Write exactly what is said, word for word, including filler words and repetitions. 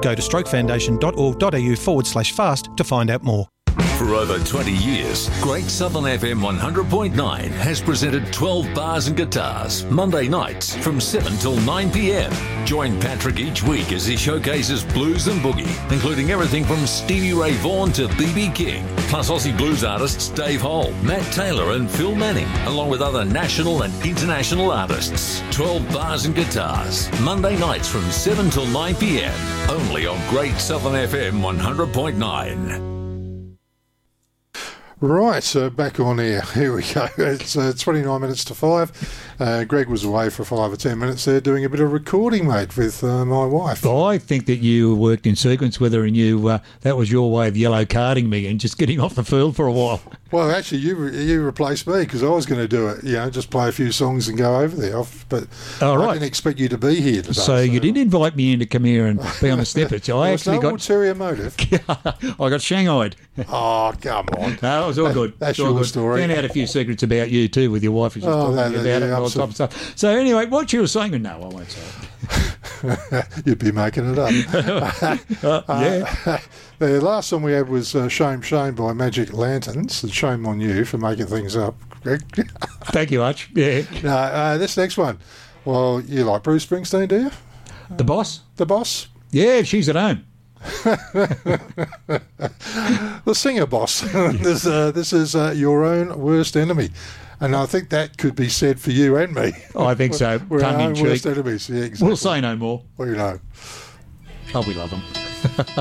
Go to strokefoundation.org.au forward slash fast to find out more. For over twenty years, Great Southern F M one hundred point nine has presented twelve Bars and Guitars, Monday nights from seven till nine p.m. Join Patrick each week as he showcases blues and boogie, including everything from Stevie Ray Vaughan to B B King, plus Aussie blues artists Dave Hole, Matt Taylor and Phil Manning, along with other national and international artists. twelve Bars and Guitars, Monday nights from seven till nine p.m. Only on Great Southern F M one hundred point nine. Right, so back on air. Here we go. It's uh, twenty-nine minutes to five. Uh, Greg was away for five or ten minutes there doing a bit of recording, mate, with uh, my wife. I think that you worked in sequence with her and you uh, that was your way of yellow carding me and just getting off the field for a while. Well, actually, you re- you replaced me because I was going to do it, you know, just play a few songs and go over there. I've, but oh, right. I didn't expect you to be here today. So, so. you didn't invite me in to come here and be on the snippets. I there actually was no got ulterior motive. I got shanghaied. Oh, come on. No, it was all good. That's all your good. story. Found out a few secrets about you too with your wife. She's Oh, talking that- to you that- about yeah, it and all absolutely. type of stuff. So anyway, what you were saying? No, I won't say it. You'd be making it up. Uh, yeah. Uh, the last song we had was uh, Shame, Shame by Magic Lanterns. And shame on you for making things up, Greg. Thank you, Arch. Yeah. No, uh, this next one. Well, you like Bruce Springsteen, do you? The boss? The boss? Yeah, she's at home. The singer boss. this, uh, this is uh, your own worst enemy. And I think that could be said for you and me. I think so. We're Tongue our in own cheek. worst enemies. Yeah, exactly. We'll say no more. Well, you know. Oh, we love them.